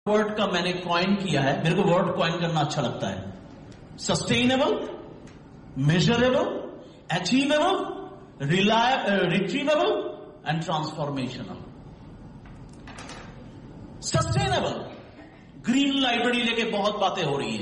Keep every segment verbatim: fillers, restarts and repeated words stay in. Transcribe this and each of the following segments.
Word का मैंने coin किया है, मेरे को वर्ड कॉइन करना अच्छा लगता है। Sustainable, measurable, achievable, रिट्रीवेबल and transformational. Sustainable, green library लेके बहुत बातें हो रही है।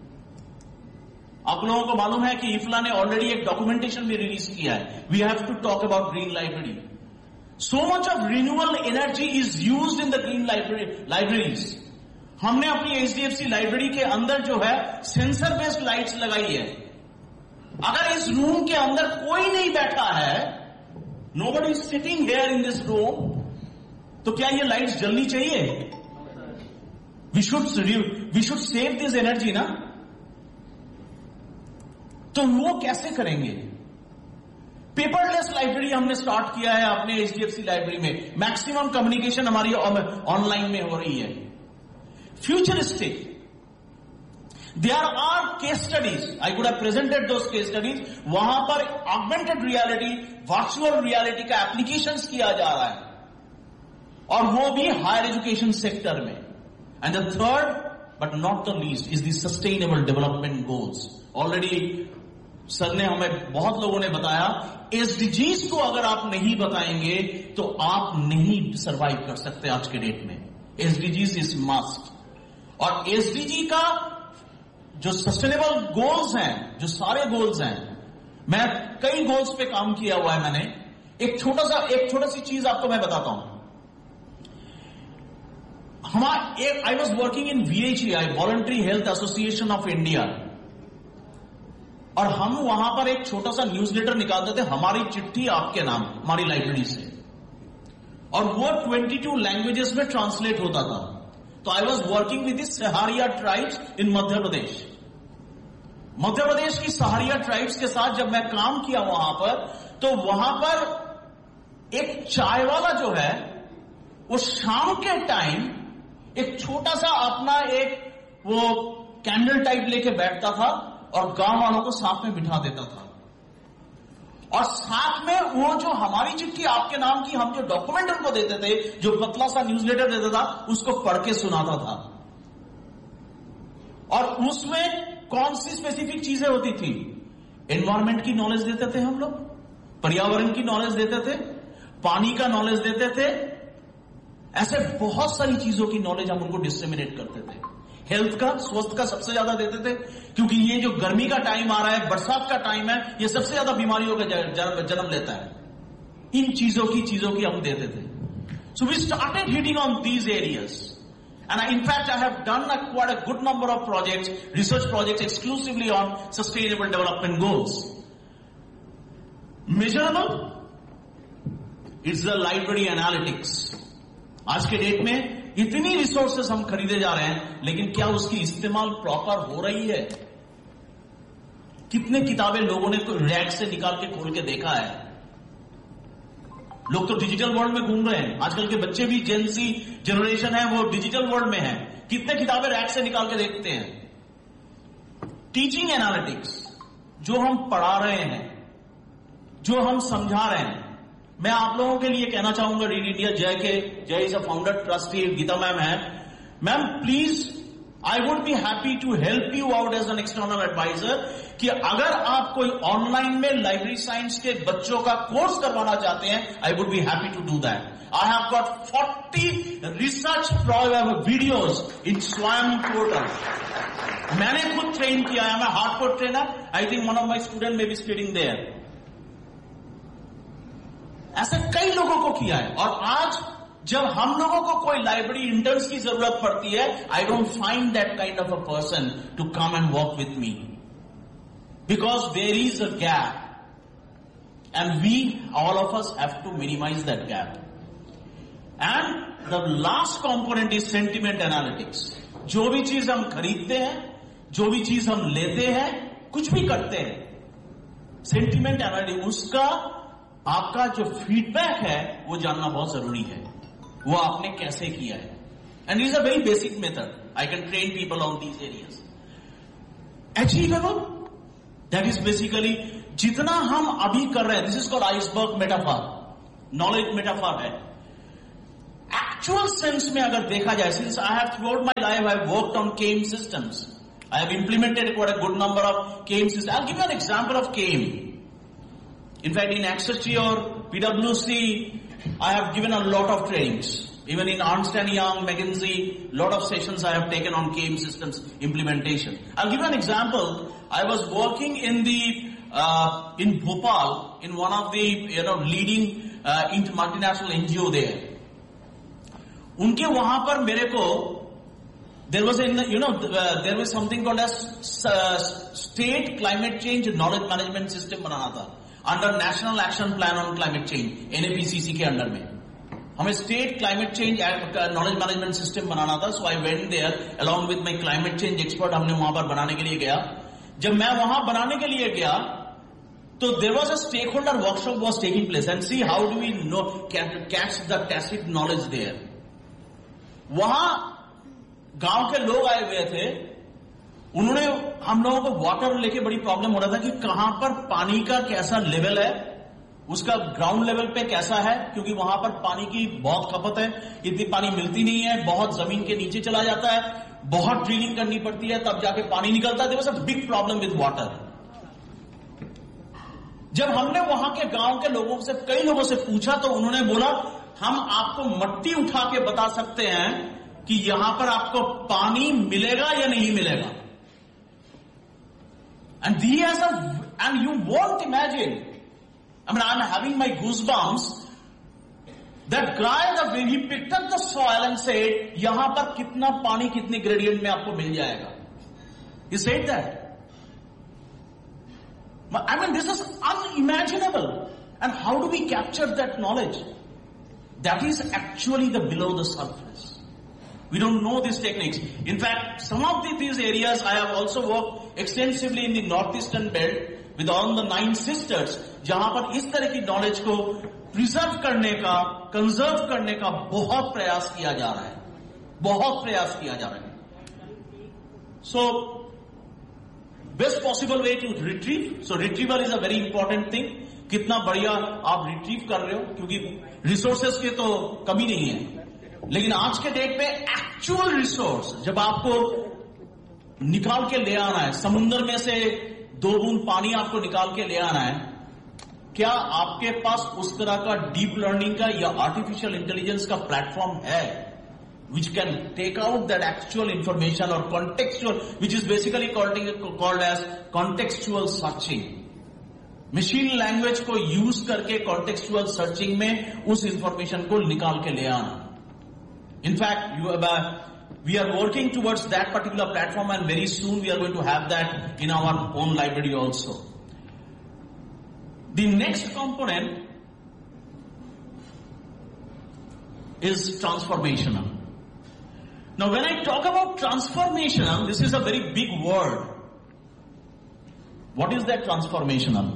आप लोगों को मालूम है कि इफ्ला ने ऑलरेडी एक डॉक्यूमेंटेशन भी रिलीज किया है। We have to talk about green library. So much of renewable energy is used in the green libraries. हमने अपनी एचडीएफसी लाइब्रेरी के अंदर जो है सेंसर बेस्ड लाइट्स लगाई है। अगर इस रूम के अंदर कोई नहीं बैठा है, nobody is sitting here in this room, तो क्या ये लाइट्स जलनी चाहिए? We should we should save this energy ना। तो वो कैसे करेंगे? पेपरलेस लाइब्रेरी हमने स्टार्ट किया है अपने एचडीएफसी लाइब्रेरी में। मैक्सिमम कम्युनिकेशन हमारी ऑनलाइन में हो रही है। Futuristic, there are case studies, I could have presented those case studies. वहां पर ऑगमेंटेड रियलिटी, वर्चुअल रियलिटी का एप्लीकेशंस किया जा रहा है, और वो भी हायर एजुकेशन सेक्टर में। And the third but not the least is the sustainable development goals. Already sir ने हमें, बहुत लोगों ने बताया, एसडीजीज को अगर आप नहीं बताएंगे तो आप नहीं सरवाइव कर सकते आज के डेट में। SDGs is must. और एसडीजी का जो सस्टेनेबल गोल्स हैं, जो सारे गोल्स हैं, मैं कई गोल्स पे काम किया हुआ है मैंने। एक छोटा सा एक छोटा सी चीज आपको मैं बताता हूं। हमारा एक I was working in वीएचईआई, voluntary health association of India, और हम वहां पर एक छोटा सा न्यूज़लेटर निकालते थे, हमारी चिट्ठी आपके नाम, हमारी लाइब्रेरी से, और वो बाईस लैंग्वेजेस में ट्रांसलेट होता था। तो I was working with the Sahariya tribes in Madhya Pradesh. Madhya Pradesh की सहारिया ट्राइब्स के साथ जब मैं काम किया वहां पर, तो वहां पर एक चाय वाला जो है वो शाम के टाइम एक छोटा सा अपना एक वो कैंडल टाइप लेके बैठता था और गांव वालों को साथ में बिठा देता था, और साथ में वो जो हमारी चिट्ठी आपके नाम की हम जो डॉक्यूमेंट उनको देते थे, जो पतला सा न्यूज़लेटर देता था, उसको पढ़ के सुनाता था। और उसमें कौन सी स्पेसिफिक चीजें होती थी? एनवायरमेंट की नॉलेज देते थे हम लोग, पर्यावरण की नॉलेज देते थे, पानी का नॉलेज देते थे, ऐसे बहुत सारी चीजों की नॉलेज हम उनको डिसेमिनेट करते थे। हेल्थ का, स्वास्थ्य का सबसे ज्यादा देते थे, क्योंकि ये जो गर्मी का टाइम आ रहा है, बरसात का टाइम है, ये सबसे ज्यादा बीमारियों का जन्म लेता है। इन चीजों की चीजों की हम देते थे। So we started hitting on these areas, and in fact I have done a quite a good number of projects, research projects exclusively on sustainable development goals. Measurable, it's the library analytics. आज के date में इतनी resources हम खरीदे जा रहे हैं, लेकिन क्या उसकी इस्तेमाल प्रॉपर हो रही है? कितने किताबें लोगों ने रैक से निकाल के खोल के देखा है? लोग तो डिजिटल वर्ल्ड में घूम रहे हैं। आजकल के बच्चे भी, जेनसी जनरेशन है, वो डिजिटल वर्ल्ड में है। कितने किताबें रैक से निकाल के देखते हैं? टीचिंग एनालिटिक्स, जो हम पढ़ा रहे हैं, जो हम समझा रहे हैं। मैं आप लोगों के लिए कहना चाहूंगा, रीड इंडिया जय के, जय is a founder trustee, Gita ma'am है। Ma'am please, I would be happy to help you out as an external adviser, कि अगर आप कोई ऑनलाइन में लाइब्रेरी साइंस के बच्चों का कोर्स करवाना चाहते हैं, I would be happy to do that. I have got forty research videos in स्वयं पोर्टल। मैंने खुद ट्रेन किया है, मैं hardcore trainer. I think one of my student में बी स्टडिंग देयर। ऐसे कई लोगों को किया है। और आज जब हम लोगों को कोई लाइब्रेरी इंटर्न्स की जरूरत पड़ती है, I don't find that kind of a person to come and work with me, because there is a gap and we all of us have to minimise that gap. And the last component is sentiment analytics. जो भी चीज हम खरीदते हैं, जो भी चीज हम लेते हैं, कुछ भी करते हैं, सेंटिमेंट एनालिटिक्स, उसका आपका जो फीडबैक है वो जानना बहुत जरूरी है। वो आपने कैसे किया है? And is a very basic method, I can train people on these areas. Achievable, that is basically जितना हम अभी कर रहे हैं, this is called iceberg metaphor, knowledge metaphor है। एक्चुअल सेंस में अगर देखा जाए, since I have throughout my life I have worked on came systems, I have implemented quite a good number of K E M systems. I'll give you an example of K E M. In fact, in Accenture or P W C, I have given a lot of trainings. Even in Ernst and Young, McKinsey, lot of sessions I have taken on K E M systems implementation. I'll give you an example. I was working in the uh, in Bhopal in one of the you know leading uh, multinational N G O there. उनके वहां पर मेरे को There was in the, you know, uh, there was something called as uh, State Climate Change Knowledge Management System बनाना था under National Action Plan on Climate Change N A P C C के under में हमें State Climate Change Knowledge Management System बनाना था. So I went there along with my climate change expert. हमने वहां पर बनाने के लिए गया. जब मैं वहां बनाने के लिए गया तो there was a stakeholder workshop was taking place and see how do we know catch the tacit knowledge there. वहां गांव के लोग आए हुए थे, उन्होंने हम लोगों को वाटर लेके बड़ी प्रॉब्लम हो रहा था कि कहां पर पानी का कैसा लेवल है, उसका ग्राउंड लेवल पे कैसा है, क्योंकि वहां पर पानी की बहुत खपत है, इतनी पानी मिलती नहीं है, बहुत जमीन के नीचे चला जाता है, बहुत ड्रिलिंग करनी पड़ती है तब जाके पानी निकलता है. There was a big problem with water. जब हमने वहां के गांव के लोगों से कई लोगों से पूछा तो उन्होंने बोला हम आपको मट्टी उठा के बता सकते हैं कि यहां पर आपको पानी मिलेगा या नहीं मिलेगा. And the has a and you won't imagine, I mean I am having my goosebumps, that guy the way he picked up the soil and said यहां पर कितना पानी कितने ग्रेडियंट में आपको मिल जाएगा. He said that. I mean, this is unimaginable. And how do we capture that knowledge? That is actually the below the surface. We don't know these techniques. In fact, some of the, these areas I have also worked extensively in the northeastern belt with all the nine sisters, जहां पर इस तरह की knowledge को preserve करने का, conserve करने का बहुत प्रयास किया जा रहा है. बहुत प्रयास किया जा रहा है. So, best possible way to retrieve. So retrieval is a very important thing. कितना बढ़िया आप रिट्रीव कर रहे हो, क्योंकि रिसोर्सेस की तो कमी नहीं है, लेकिन आज के डेट पे एक्चुअल रिसोर्स जब आपको निकाल के ले आना है, समुद्र में से दो बूंद पानी आपको निकाल के ले आना है, क्या आपके पास उस तरह का डीप लर्निंग का या आर्टिफिशियल इंटेलिजेंस का प्लेटफॉर्म है which can take out that actual information or contextual, which is basically called, called as contextual searching. Machine language को use करके contextual searching में उस information को निकाल के ले आना. In fact, you, uh, we are working towards that particular platform and very soon we are going to have that in our own library also. The next component is transformational. Now, when I talk about transformational, this is a very big word. What is that transformational?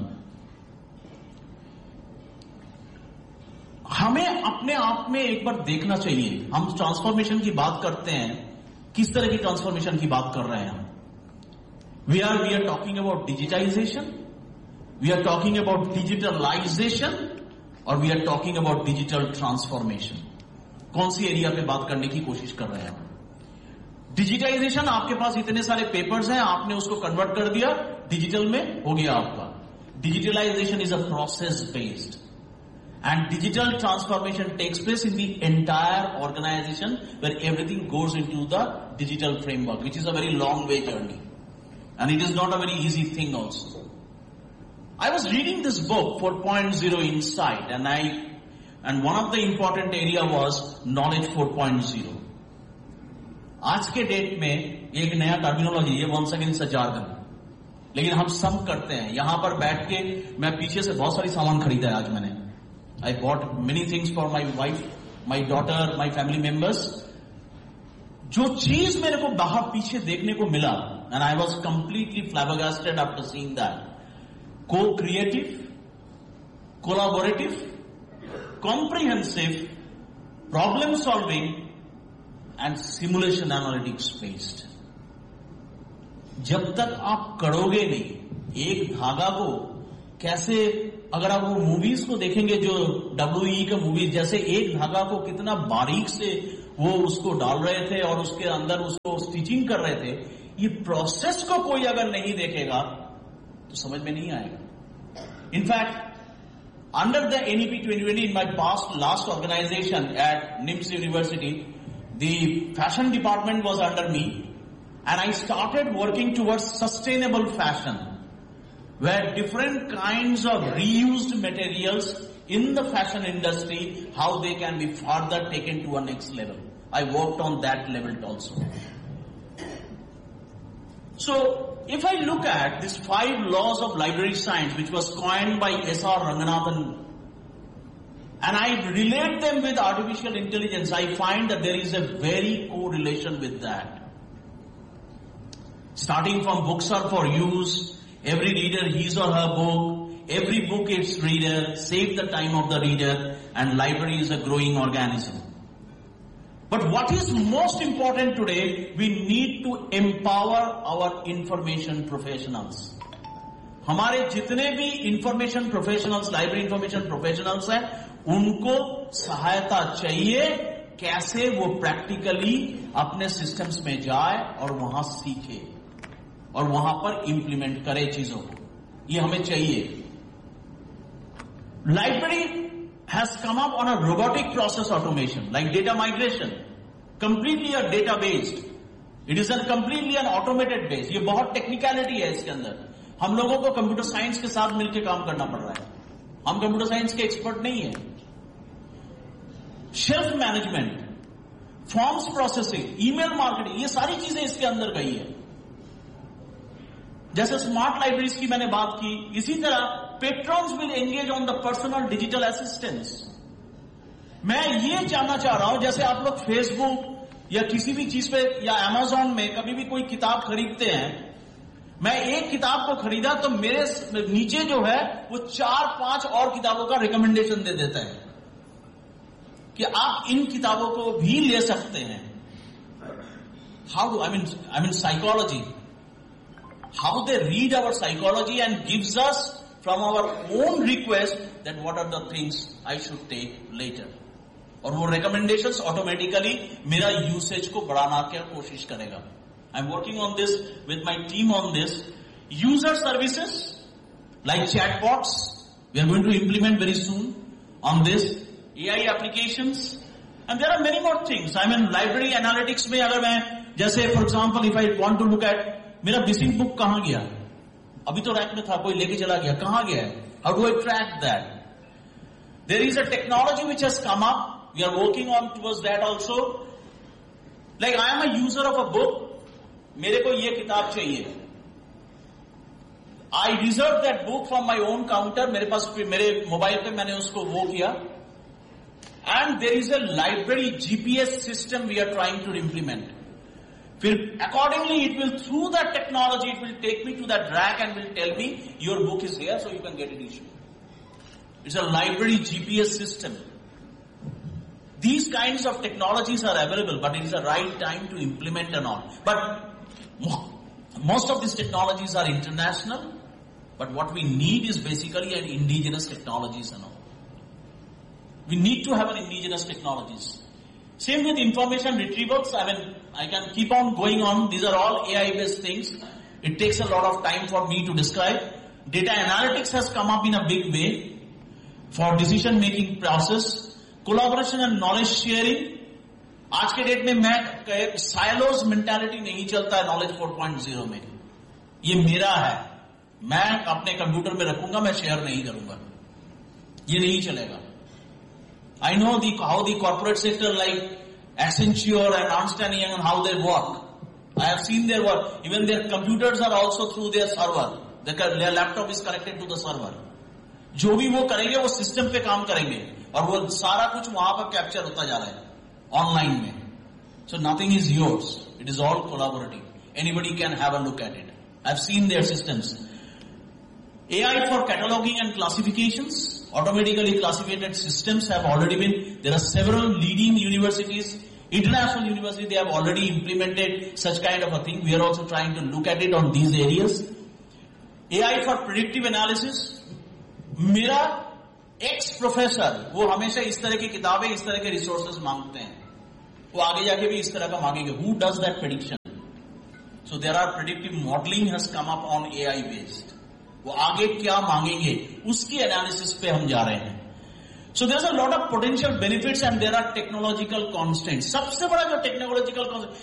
हमें अपने आप में एक बार देखना चाहिए. हम transformation की बात करते हैं, किस तरह की ट्रांसफॉर्मेशन की बात कर रहे हैं हम? We are we are talking about digitization, we are talking about digitalization, और we are talking about digital transformation. कौन सी एरिया पे बात करने की कोशिश कर रहे हैं हम? डिजिटाइजेशन, आपके पास इतने सारे पेपर्स हैं, आपने उसको कन्वर्ट कर दिया, डिजिटल में हो गया आपका. Digitalisation is a process based and digital transformation takes place in the entire organisation where everything goes into the digital framework, which is a very long way journey and it is not a very easy thing also. I was reading this book four point zero insight and I and one of the important area was knowledge four point zero. आज के date में एक नया terminology, ये once again is a jargon, लेकिन हम सब करते हैं. यहां पर बैठ के मैं पीछे से बहुत सारी सामान खरीदा है आज मैंने. I bought many things for my wife, my daughter, my family members. जो चीज मेरे को बाहर पीछे देखने को मिला, and I was completely flabbergasted after seeing that. Co-creative, collaborative, comprehensive, problem solving and simulation analytics based. जब तक आप करोगे नहीं, एक धागा को कैसे, अगर आप वो मूवीज को देखेंगे जो डब्ल्यू ई का मूवीज, जैसे एक धागा को कितना बारीक से वो उसको डाल रहे थे और उसके अंदर उसको स्टिचिंग कर रहे थे, ये प्रोसेस को कोई अगर नहीं देखेगा तो समझ में नहीं आएगा. In fact under the N E P twenty twenty, in my past last organization at N I M S University, the fashion department was under me, and I started working towards sustainable fashion, where different kinds of reused materials in the fashion industry, how they can be further taken to a next level. I worked on that level also. So, if I look at these five laws of library science, which was coined by S R Ranganathan, and I relate them with artificial intelligence, I find that there is a very correlation with that. Starting from books are for use, every reader his or her book, every book its reader, save the time of the reader, and library is a growing organism. But what is most important today, we need to empower our information professionals. हमारे जितने भी information professionals, library information professionals हैं, उनको सहायता चाहिए कैसे वो practically अपने systems में जाए और वहां सीखे और वहां पर implement करे चीजों को. ये हमें चाहिए. Library has come up on a robotic process automation, like data migration, completely a data based. It is a completely an automated base. ये बहुत technicality है इसके अंदर. हम लोगों को कंप्यूटर साइंस के साथ मिलकर काम करना पड़ रहा है. हम कंप्यूटर साइंस के एक्सपर्ट नहीं है. Shelf management, forms processing, email marketing, ये सारी चीजें इसके अंदर गई है. जैसे स्मार्ट लाइब्रेरीज की मैंने बात की, इसी तरह पेट्रॉन्स will engage on the personal digital assistance. मैं ये जानना चाह रहा हूं, जैसे आप लोग फेसबुक या किसी भी चीज पे या अमेजॉन में कभी भी कोई किताब खरीदते हैं, मैं एक किताब को खरीदा तो मेरे नीचे जो है वो चार पांच और किताबों का रिकमेंडेशन दे देता है कि आप इन किताबों को भी ले सकते हैं. How do I mean I mean psychology, how they read our psychology and gives us from our own request that what are the things I should take later. और वो recommendations automatically मेरा usage को बढ़ाना की कोशिश करेगा. I'm working on this with my team on this. User services like chatbots, we are going to implement very soon on this. A I applications, and there are many more things. I mean library analytics में अगर मैं जैसे for example if I want to look at मेरा missing book कहां गया, अभी तो rack में था, कोई लेके चला गया, कहां गया है, how do I track that. There is a technology which has come up, we are working on towards that also. Like I am a user of a book, मेरे को ये किताब चाहिए, आई reserve that book from my own counter, मेरे पास मेरे mobile पे मैंने उसको वो किया, and there is a library GPS system we are trying to implement. फिर accordingly it will, through that technology, it will take me to that rack and will tell me your book is here so you can get it issued. It's a library G P S system. These kinds of technologies are available, but it is the right time to implement and all. But most of these technologies are international, but what we need is basically an indigenous technologies and all. We need to have an indigenous technologies. Same with information retrievals. I mean, I can keep on going on. These are all A I based things. It takes a lot of time for me to describe. Data analytics has come up in a big way for decision making process. Collaboration and knowledge sharing. आज के date में मैं silos mentality नहीं चलता है knowledge four point oh में. ये मेरा है, मैं अपने कंप्यूटर में रखूंगा, मैं शेयर नहीं करूंगा, ये नहीं चलेगा. I know the how the corporate sector like Accenture and Ernst and Young and how they work. I have seen their work. Even their computers are also through their server. Their laptop is connected to the server. जो भी वो करेंगे वो system पे काम करेंगे और वो सारा कुछ वहां पर कैप्चर होता जा रहा है ऑनलाइन में. So nothing is yours. It is all collaborative. Anybody can have a look at it. I've seen their systems. A I for cataloging and classifications. Automatically classified systems have already been, there are several leading universities, international universities, they have already implemented such kind of a thing. We are also trying to look at it on these areas. A I for predictive analysis. मेरा x professor वो हमेशा इस तरह की किताबें, इस तरह के रिसोर्सेज मांगते हैं, वो आगे जाके भी इस तरह का मांगेंगे. Who does that prediction? So there are predictive modelling has come up on AI based. वो आगे क्या मांगेंगे उसकी एनालिसिस पे हम जा रहे हैं. So there is a lot of potential benefits and there are technological constant. सबसे बड़ा जो technological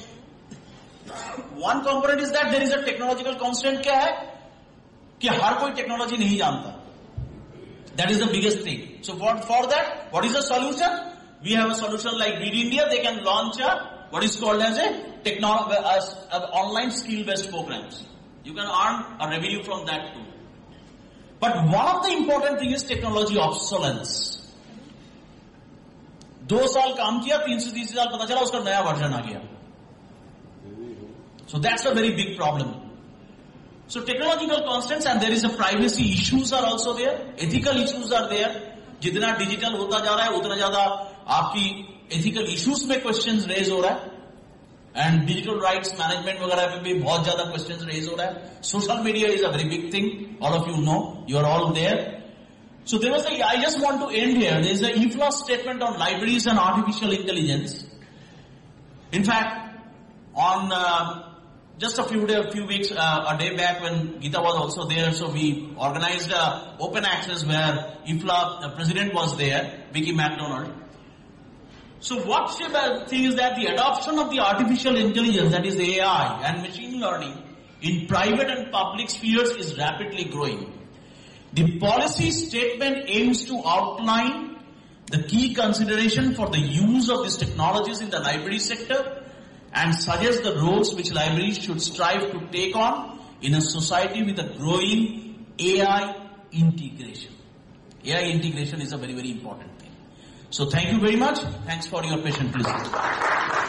one component is that there is a technological constant. क्या है कि हर कोई टेक्नोलॉजी नहीं जानता. That is the biggest thing. So for, for that, what is the solution? We have a solution like Read India. They can launch a, what is called as a technology, as, as online skill-based programs. You can earn a revenue from that too. But one of the important thing is technology obsolescence. दो साल काम किया, तीन से तीस साल पता चला उसका नया वर्जन आ गया. So that's a very big problem. So technological constants, and there is a privacy issues are also there, ethical issues are there. जितना डिजिटल होता जा रहा है उतना ज्यादा आपकी ethical issues में questions raise हो रहा है, and digital rights management वगैरह पे भी बहुत ज्यादा questions raise हो रहा है. Social media is a very big thing, all of you know, you are all there. So there was a, I just want to end here. There is a E F L A statement on libraries and artificial intelligence. In fact, on uh, just a few day, a few weeks, uh, a day back when Geeta was also there, so we organized a open access where E F L A, the president was there, Vicky McDonald. So what she thing is that the adoption of the artificial intelligence, that is A I and machine learning in private and public spheres is rapidly growing. The policy statement aims to outline the key consideration for the use of these technologies in the library sector and suggest the roles which libraries should strive to take on in a society with a growing A I integration. A I integration is a very, very important thing. So thank you very much. Thanks for your patient listening.